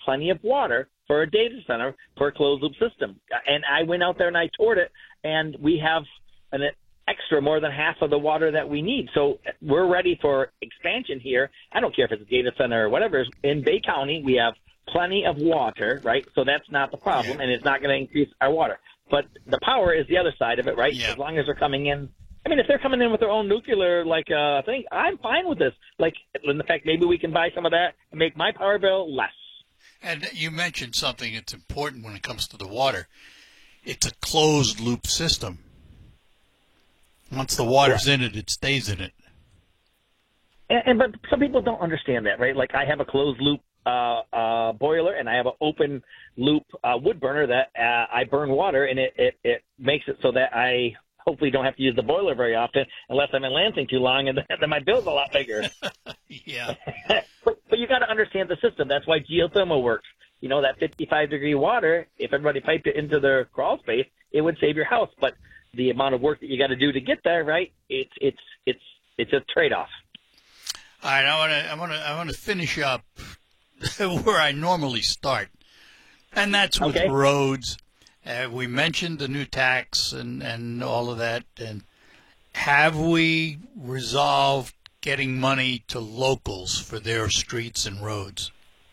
plenty of water for a data center for a closed loop system. And I went out there and I toured it, and we have an extra more than half of the water that we need. So we're ready for expansion here. I don't care if it's a data center or whatever. In Bay County, we have plenty of water, right? So that's not the problem, and it's not going to increase our water. But the power is the other side of it, right? Yeah. As long as they're coming in. I mean, if they're coming in with their own nuclear, thing, I'm fine with this. In the fact, maybe we can buy some of that and make my power bill less. And you mentioned something that's important when it comes to the water. It's a closed-loop system. Once the water's in it, it stays in it. But some people don't understand that, right? Like I have a closed-loop boiler, and I have an open-loop wood burner that I burn water, and it makes it so that I hopefully don't have to use the boiler very often unless I'm in Lansing too long, and then my bill's a lot bigger. Yeah. But you got to understand the system. That's why geothermal works. You know, that 55-degree water, if everybody piped it into their crawl space, it would save your house. But the amount of work that you got to do to get there, right? It's a trade-off. All right, I want to finish up where I normally start, and that's with roads. We mentioned the new tax and all of that. And have we resolved getting money to locals for their streets and roads?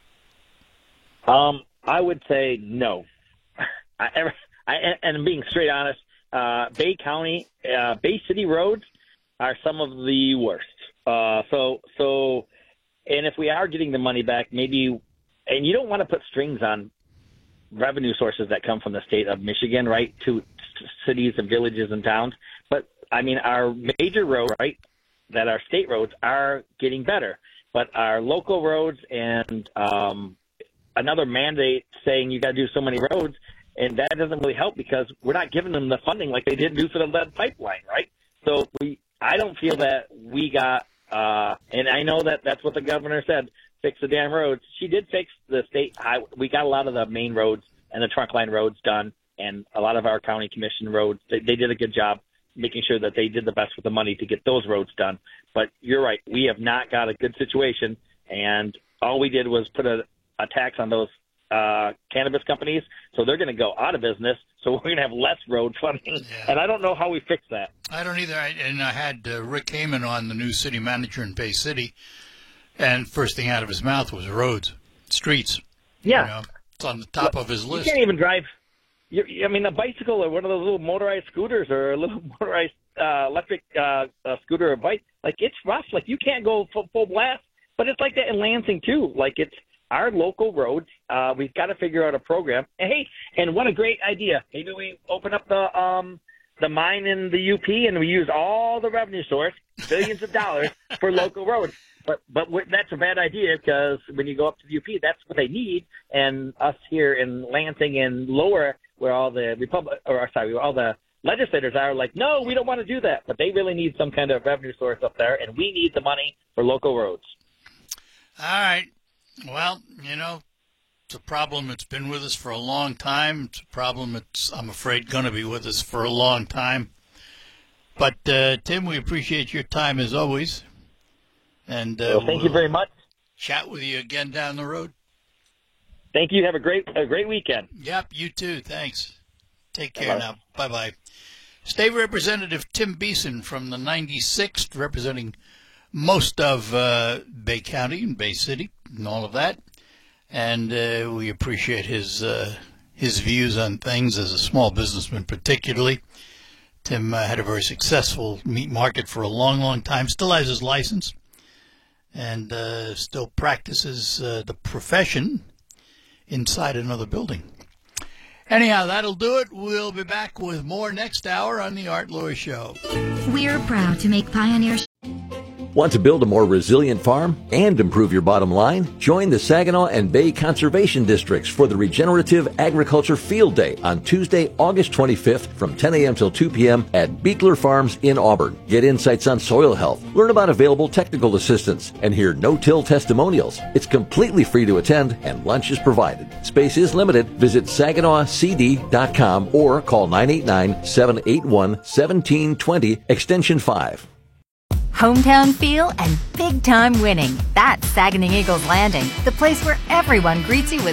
I would say no. And being straight honest, Bay County, Bay City roads are some of the worst. So, and if we are getting the money back, maybe, and you don't want to put strings on revenue sources that come from the state of Michigan, right, to cities and villages and towns. But I mean, our major roads, right, that our state roads are getting better, but our local roads and another mandate saying you got to do so many roads, and that doesn't really help because we're not giving them the funding like they did do for the lead pipeline, right? So I don't feel that we got, and I know that that's what the governor said, fix the damn roads. She did fix the state highway. We got a lot of the main roads and the trunk line roads done, and a lot of our county commission roads. They did a good job making sure that they did the best with the money to get those roads done. But you're right, we have not got a good situation, and all we did was put a tax on those cannabis companies, so they're going to go out of business, so we're going to have less road funding, and I don't know how we fix that. I don't either, and I had Rick Heyman on, the new city manager in Bay City, and first thing out of his mouth was roads, streets. Yeah. You know, it's on the top of his list. You can't even drive, a bicycle or one of those little motorized scooters or a little motorized electric scooter or bike, like it's rough. Like you can't go full blast, but it's like that in Lansing too. Like it's our local roads. We've got to figure out a program. And hey, and what a great idea. Maybe we open up the mine in the UP and we use all the revenue source, billions of dollars for local roads. But that's a bad idea because when you go up to the UP, that's what they need. And us here in Lansing and lower, where all the all the legislators are like, no, we don't want to do that. But they really need some kind of revenue source up there, and we need the money for local roads. All right. Well, it's a problem that's been with us for a long time. It's a problem that's, I'm afraid, going to be with us for a long time. But, Tim, we appreciate your time as always. And thank you very much. Chat with you again down the road. Thank you. Have a great weekend. Yep, you too. Thanks. Take care now. Bye-bye. State Representative Tim Beeson from the 96th, representing most of Bay County and Bay City and all of that. And we appreciate his views on things as a small businessman particularly. Tim had a very successful meat market for a long, long time, still has his license, and still practices the profession inside another building. Anyhow, that'll do it. We'll be back with more next hour on the Art Lewis Show. We're proud to make Pioneer. Want to build a more resilient farm and improve your bottom line? Join the Saginaw and Bay Conservation Districts for the Regenerative Agriculture Field Day on Tuesday, August 25th from 10 a.m. till 2 p.m. at Beekler Farms in Auburn. Get insights on soil health, learn about available technical assistance, and hear no-till testimonials. It's completely free to attend, and lunch is provided. Space is limited. Visit SaginawCD.com or call 989-781-1720, extension 5. Hometown feel and big-time winning. That's Saguenay Eagles Landing, the place where everyone greets you with